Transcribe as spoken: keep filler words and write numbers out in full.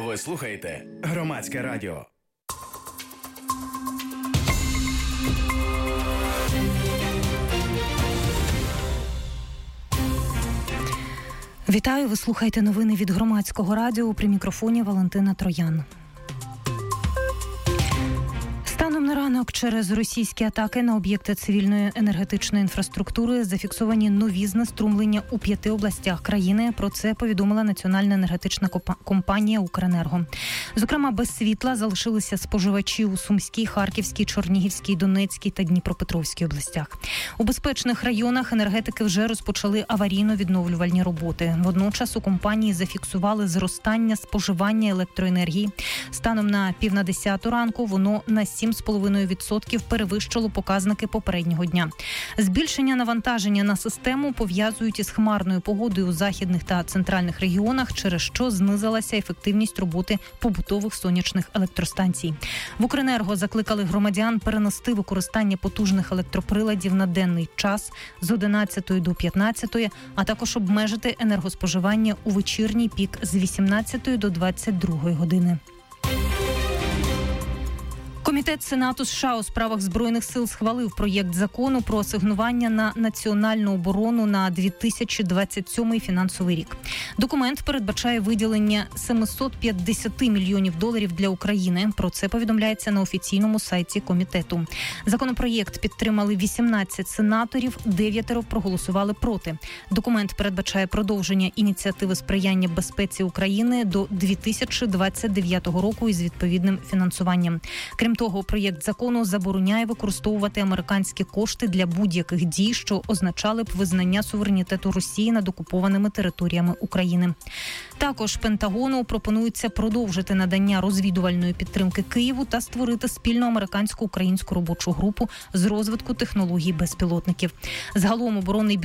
Ви слухаєте Громадське радіо. Вітаю, ви слухаєте новини від Громадського радіо. При мікрофоні Валентина Троян. Станом на ранок через російські атаки на об'єкти цивільної енергетичної інфраструктури зафіксовані нові знеструмлення у п'яти областях країни. Про це повідомила Національна енергетична компанія «Укренерго». Зокрема, без світла залишилися споживачі у Сумській, Харківській, Чернігівській, Донецькій та Дніпропетровській областях. У безпечних районах енергетики вже розпочали аварійно-відновлювальні роботи. Водночас у компанії зафіксували зростання споживання електроенергії. Станом на пів на десяту ранку воно на сім цілих п'ять десятих відсотка перевищило показники попереднього дня. Збільшення навантаження на систему пов'язують із хмарною погодою у західних та центральних регіонах, через що знизилася ефективність роботи побутових сонячних електростанцій. В Укренерго закликали громадян перенести використання потужних електроприладів на денний час з одинадцятої до п'ятнадцятої, а також обмежити енергоспоживання у вечірній пік з вісімнадцятої до двадцять другої години. Комітет Сенату США у справах Збройних сил схвалив проєкт закону про асигнування на національну оборону на дві тисячі двадцять сьомий фінансовий рік. Документ передбачає виділення сімсот п'ятдесят мільйонів доларів для України. Про це повідомляється на офіційному сайті комітету. Законопроєкт підтримали вісімнадцять сенаторів, дев'ятеро проголосували проти. Документ передбачає продовження ініціативи сприяння безпеці України до дві тисячі двадцять дев'ятого року із відповідним фінансуванням. Крім того, проєкт закону забороняє використовувати американські кошти для будь-яких дій, що означали б визнання суверенітету Росії над окупованими територіями України. Також Пентагону пропонується продовжити надання розвідувальної підтримки Києву та створити спільну американсько-українську робочу групу з розвитку технологій безпілотників. Загалом оборонний